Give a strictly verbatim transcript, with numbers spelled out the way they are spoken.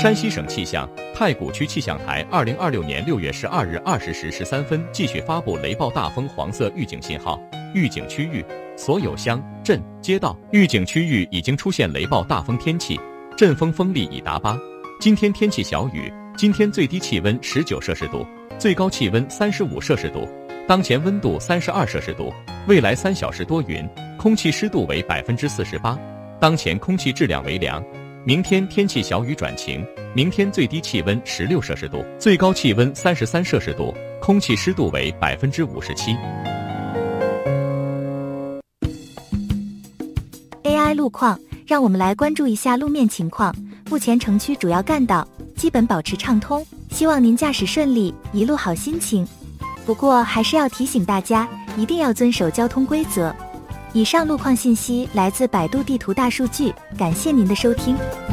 山西省气象太谷区气象台二零二六年六月十二日二十时十三分继续发布雷暴大风黄色预警信号，预警区域所有乡镇街道预警区域已经出现雷暴大风天气，阵风风力已达八。今天天气小雨，今天最低气温十九摄氏度，最高气温三十五摄氏度，当前温度三十二摄氏度，未来三小时多云，空气湿度为百分之四十八，当前空气质量为良。明天天气小雨转晴，明天最低气温十六摄氏度，最高气温三十三摄氏度，空气湿度为百分之五十七。 A I 路况，让我们来关注一下路面情况。目前城区主要干道基本保持畅通，希望您驾驶顺利，一路好心情。不过还是要提醒大家，一定要遵守交通规则。以上路况信息来自百度地图大数据，感谢您的收听。